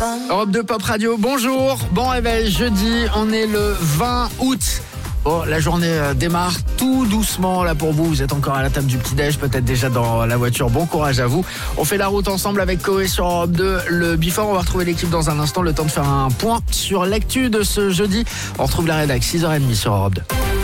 Europe 2 Pop Radio, bonjour, bon réveil, jeudi, on est le 20 août. Bon, la journée démarre tout doucement là pour vous. Vous êtes encore à la table du petit-déj, peut-être déjà dans la voiture. Bon courage à vous. On fait la route ensemble avec Koé sur Europe 2. Le Before, on va retrouver l'équipe dans un instant. Le temps de faire un point sur l'actu de ce jeudi. On retrouve la rédac 6h30 sur Europe 2.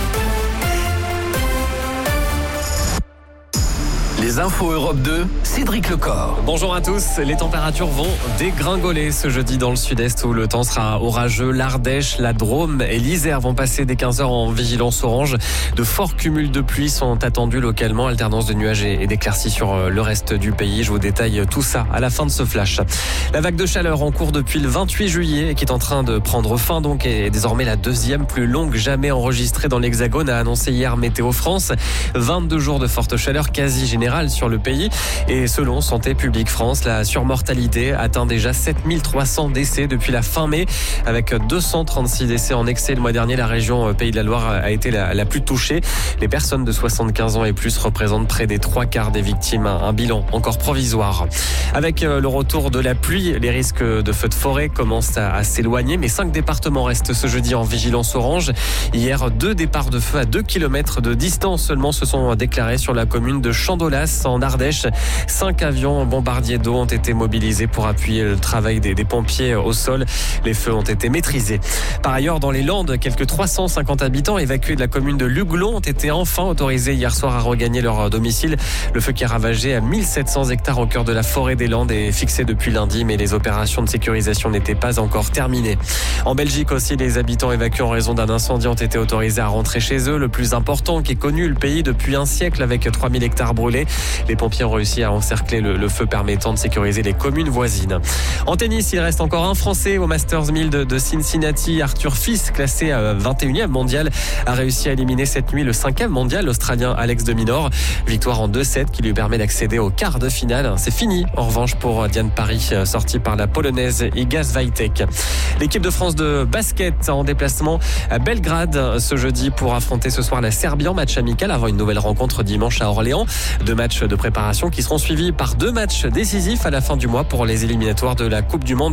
Les infos Europe 2, Cédric Lecor. Bonjour à tous. Les températures vont dégringoler ce jeudi dans le sud-est où le temps sera orageux. L'Ardèche, la Drôme et l'Isère vont passer dès 15h en vigilance orange. De forts cumuls de pluie sont attendus localement. Alternance de nuages et d'éclaircies sur le reste du pays. Je vous détaille tout ça à la fin de ce flash. La vague de chaleur en cours depuis le 28 juillet et qui est en train de prendre fin donc est désormais la deuxième plus longue jamais enregistrée dans l'Hexagone, a annoncé hier Météo France. 22 jours de forte chaleur quasi générale sur le pays. Et selon Santé publique France, la surmortalité atteint déjà 7300 décès depuis la fin mai, avec 236 décès en excès le mois dernier. La région Pays de la Loire a été la plus touchée. Les personnes de 75 ans et plus représentent près des 3/4 des victimes. Un bilan encore provisoire. Avec le retour de la pluie, les risques de feux de forêt commencent à s'éloigner, mais 5 départements restent ce jeudi en vigilance orange. Hier, 2 départs de feu à 2 km de distance seulement se sont déclarés sur la commune de Chandolas en Ardèche. 5 avions bombardiers d'eau ont été mobilisés pour appuyer le travail des pompiers au sol. Les feux ont été maîtrisés. Par ailleurs, dans les Landes, quelques 350 habitants évacués de la commune de Luglon ont été enfin autorisés hier soir à regagner leur domicile. Le feu qui a ravagé à 1700 hectares au cœur de la forêt des Landes est fixé depuis lundi, mais les opérations de sécurisation n'étaient pas encore terminées. En Belgique aussi, les habitants évacués en raison d'un incendie ont été autorisés à rentrer chez eux. Le plus important qui est connu le pays depuis un siècle, avec 3000 hectares brûlés. Les pompiers ont réussi à encercler le feu permettant de sécuriser les communes voisines. En tennis, il reste encore un Français au Masters 1000 de Cincinnati. Arthur Fils, classé 21e mondial, a réussi à éliminer cette nuit le 5e mondial, l'Australien Alex de Minaur. Victoire en 2-7 qui lui permet d'accéder au quart de finale. C'est fini en revanche pour Diane Paris, sortie par la Polonaise Iga Swiatek. L'équipe de France de basket en déplacement à Belgrade ce jeudi pour affronter ce soir la Serbie en match amical avant une nouvelle rencontre dimanche à Orléans. 2 matchs de préparation qui seront suivis par 2 matchs décisifs à la fin du mois pour les éliminatoires de la Coupe du Monde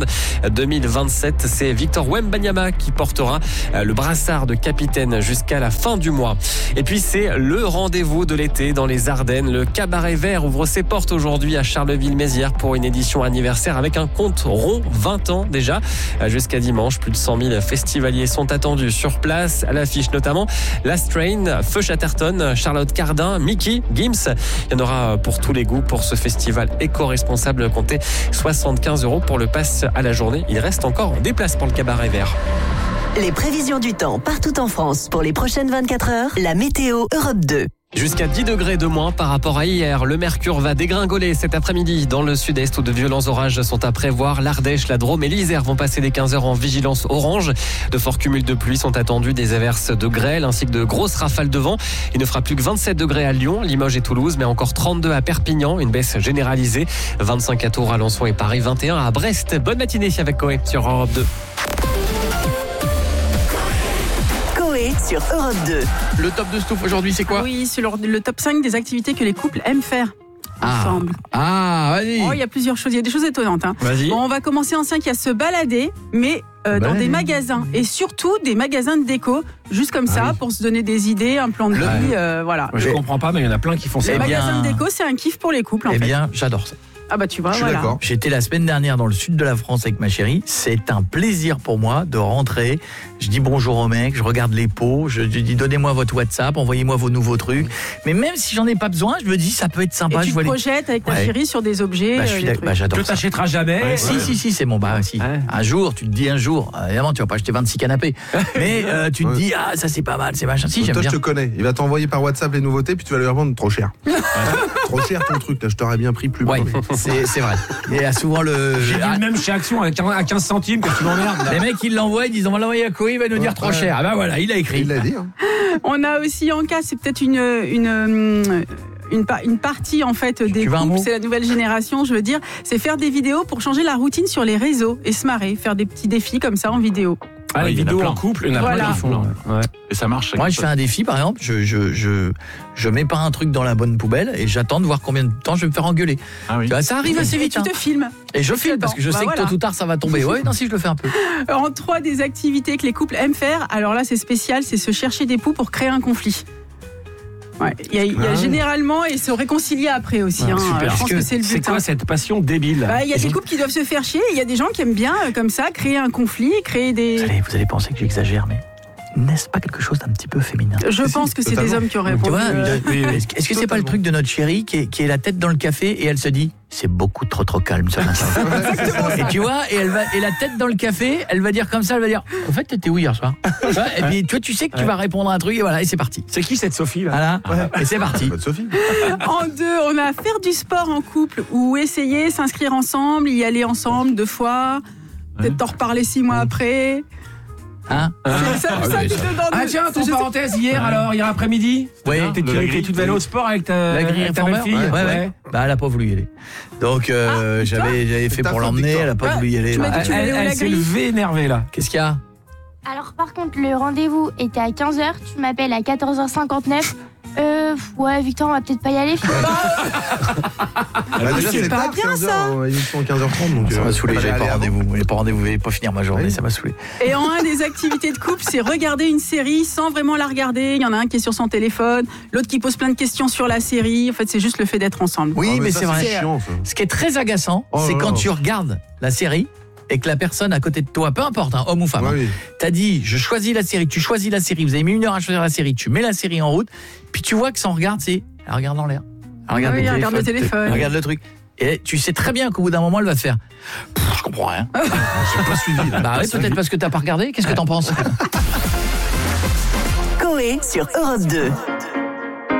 2027. C'est Victor Wembanyama qui portera le brassard de capitaine jusqu'à la fin du mois. Et puis c'est le rendez-vous de l'été dans les Ardennes. Le Cabaret Vert ouvre ses portes aujourd'hui à Charleville-Mézières pour une édition anniversaire avec un compte rond, 20 ans déjà. Jusqu'à dimanche, plus de 100 000 festivaliers sont attendus sur place. À l'affiche notamment Last Train, Feu Chatterton, Charlotte Cardin, Mickey, Gims. Il y en aura pour tous les goûts pour ce festival éco-responsable. Comptez 75 € pour le pass à la journée. Il reste encore des places pour le Cabaret Vert. Les prévisions du temps partout en France pour les prochaines 24 heures. La météo Europe 2. Jusqu'à 10 degrés de moins par rapport à hier. Le mercure va dégringoler cet après-midi dans le sud-est où de violents orages sont à prévoir. L'Ardèche, la Drôme et l'Isère vont passer dès 15h en vigilance orange. De forts cumuls de pluie sont attendus, des averses de grêle ainsi que de grosses rafales de vent. Il ne fera plus que 27 degrés à Lyon, Limoges et Toulouse, mais encore 32 à Perpignan, une baisse généralisée. 25 à Tours, Alençon et Paris, 21 à Brest. Bonne matinée avec Koé sur Europe 2. Sur Europe 2. Le top de Stouff aujourd'hui, c'est quoi ? Oui, c'est le top 5 des activités que les couples aiment faire ensemble. Vas-y. Oh, il y a plusieurs choses, il y a des choses étonnantes. Vas-y. Bon, on va commencer en 5, il y a se balader, mais dans des magasins. Et surtout des magasins de déco, juste comme ça, pour se donner des idées, un plan de vie, voilà. Moi, je comprends pas, mais il y en a plein qui font ça. Les magasins de déco, c'est un kiff pour les couples, en fait. Eh bien, j'adore ça. Ah bah tu vois, Je suis voilà. d'accord. J'étais la semaine dernière dans le sud de la France avec ma chérie. C'est un plaisir pour moi de rentrer. Je dis bonjour au mec, je regarde les pots, je dis donnez-moi votre WhatsApp, envoyez-moi vos nouveaux trucs. Mais même si j'en ai pas besoin, je me dis ça peut être sympa. Et tu te projettes avec ta chérie sur des objets. J'adore que ça. t'achèteras jamais. Si, c'est mon si. Ouais. Un jour, tu te dis évidemment, tu vas pas acheter 26 canapés. Mais tu te dis ça c'est pas mal, c'est machin. Si, j'aime toi, bien. je te connais. Il va t'envoyer par WhatsApp les nouveautés, puis tu vas lui revendre trop cher. Trop cher ton truc, là, je t'aurais bien pris plus bas. Ouais, c'est vrai. Il y a souvent J'ai dit le même chez Action à 15 centimes que tu m'emmerdes. Les mecs, ils l'envoient, ils disent on va l'envoyer à Koé, il va nous dire trop cher. Ah ben voilà, il a écrit. Il l'a dit. On a aussi en cas, c'est peut-être une partie en fait des couples, c'est la nouvelle génération, je veux dire, c'est faire des vidéos pour changer la routine sur les réseaux et se marrer, faire des petits défis comme ça en vidéo. Ah, les il y en a vidéos plein. en couple, il y en a Voilà. plein qui font. Ouais. Et ça marche. Moi, je fais un défi, par exemple. Je mets pas un truc dans la bonne poubelle et j'attends de voir combien de temps je vais me faire engueuler. Ah oui. Tu vois, ça arrive assez Et vite. tu hein. te filmes. Et je filme parce que je sais que tôt ou tard ça va tomber. Ouais, non, si je le fais un peu. En 3 des activités que les couples aiment faire, alors là c'est spécial, c'est se chercher des poux pour créer un conflit. Ouais, il y a généralement et se réconcilier après aussi. Ouais, hein. super. Je pense que c'est le but. C'est quoi cette passion débile là? Il y a des couples qui doivent se faire chier, il y a des gens qui aiment bien comme ça créer un conflit, créer des. Vous allez penser que j'exagère, mais n'est-ce pas quelque chose d'un petit peu féminin? Je pense que c'est des hommes qui auraient Tu répondu. vois, est-ce que c'est pas le truc de notre chérie qui est la tête dans le café et elle se dit c'est beaucoup trop calme ce matin. Et tu vois, et la tête dans le café, elle va dire comme ça, elle va dire en fait t'étais où hier soir? Et puis toi tu sais que tu vas répondre à un truc et voilà, et c'est parti. C'est qui cette Sophie là? Voilà, et c'est parti. Sophie. En 2, on a faire du sport en couple ou essayer, s'inscrire ensemble, y aller ensemble 2 fois, peut-être t'en reparler 6 mois après. Hein? Ah tiens, ton parenthèse hier après-midi. Oui. Tu devais aller au sport avec ta belle-fille. Ouais. Bah elle a pas voulu y aller. Donc j'avais fait pour l'emmener, elle a pas voulu y aller. Tu m'as dit que tu voulais aller où, la Elle s'est grille levée énervée là. Qu'est-ce qu'il y a? Alors par contre, le rendez-vous était à 15h, tu m'appelles à 14h59. Ouais, Victor, on va peut-être pas y aller. Déjà, c'est c'est pas tard, bien, 15h, ça. émission 15h30. Donc, Ça m'a saoulé, fallait j'avais pas aller rendez-vous. avant. J'avais pas rendez-vous, j'avais pas finir ma journée, ça m'a saoulé. Et en un des activités de couple, c'est regarder une série sans vraiment la regarder. Il y en a un qui est sur son téléphone, l'autre qui pose plein de questions sur la série. En fait, c'est juste le fait d'être ensemble. Oui, Ah, mais ça, c'est vrai. chiant, ça. Ce qui est très agaçant, c'est quand tu regardes la série et que la personne à côté de toi, peu importe, hein, homme ou femme, Ouais, oui. t'as dit je choisis la série, tu choisis la série, vous avez mis 1 heure à choisir la série, tu mets la série en route, puis tu vois que son regard, c'est elle regarde en l'air. Elle regarde, Oui, elle regarde le téléphone. Elle regarde le truc. Et tu sais très bien qu'au bout d'un moment, elle va te faire je comprends rien. J'ai pas suivi. Là. Bah oui, peut-être parce que t'as pas regardé. Qu'est-ce que t'en penses? Coé sur Europe 2.